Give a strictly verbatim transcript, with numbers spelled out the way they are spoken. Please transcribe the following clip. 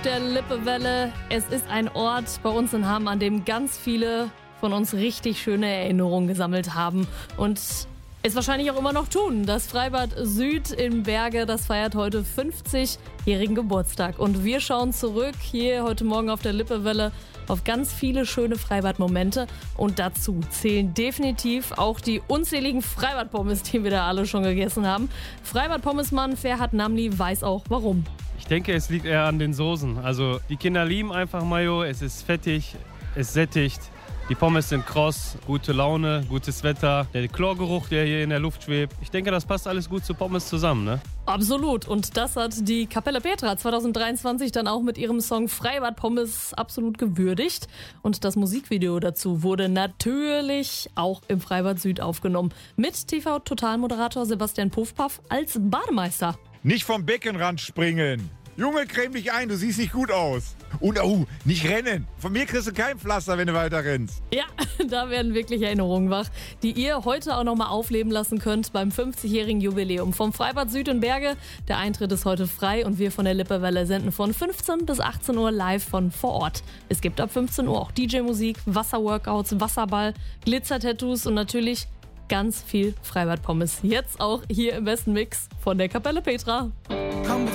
der Lippewelle. Es ist ein Ort bei uns in Hamm, an dem ganz viele von uns richtig schöne Erinnerungen gesammelt haben und es wahrscheinlich auch immer noch tun. Das Freibad Süd in Berge, das feiert heute fünfzigjährigen Geburtstag. Und wir schauen zurück hier heute Morgen auf der Lippewelle auf ganz viele schöne Freibadmomente. Und dazu zählen definitiv auch die unzähligen Freibadpommes, die wir da alle schon gegessen haben. Freibad-Pommesmann Ferhat Namli weiß auch warum. Ich denke, es liegt eher an den Soßen. Also die Kinder lieben einfach Mayo, es ist fettig, es sättigt. Die Pommes sind kross, gute Laune, gutes Wetter, der Chlorgeruch, der hier in der Luft schwebt. Ich denke, das passt alles gut zu Pommes zusammen, ne? Absolut. Und das hat die Kapelle Petra zwanzig dreiundzwanzig dann auch mit ihrem Song Freibad Pommes absolut gewürdigt. Und das Musikvideo dazu wurde natürlich auch im Freibad Süd aufgenommen. Mit T V-Total-Moderator Sebastian Puffpaff als Bademeister. Nicht vom Beckenrand springen. Junge, creme dich ein, du siehst nicht gut aus. Und oh, nicht rennen. Von mir kriegst du kein Pflaster, wenn du weiter rennst. Ja, da werden wirklich Erinnerungen wach, die ihr heute auch nochmal aufleben lassen könnt beim fünfzigjährigen Jubiläum vom Freibad Süd in Berge. Der Eintritt ist heute frei und wir von der Lippewelle senden von fünfzehn bis achtzehn Uhr live von vor Ort. Es gibt ab fünfzehn Uhr auch D J-Musik, Wasserworkouts, Wasserball, Glitzer-Tattoos und natürlich ganz viel Freibad-Pommes. Jetzt auch hier im besten Mix von der Kapelle Petra.